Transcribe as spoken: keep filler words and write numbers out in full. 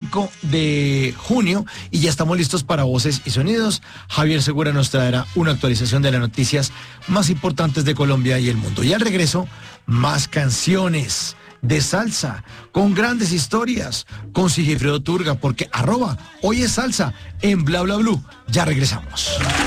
cinco de junio y ya estamos listos para Voces y Sonidos. Javier Segura nos traerá una actualización de las noticias más importantes de Colombia y el mundo. Y al regreso, más canciones de salsa, con grandes historias, con Sigifredo Turga, porque arroba hoy es salsa en Bla Bla Blue. Ya regresamos.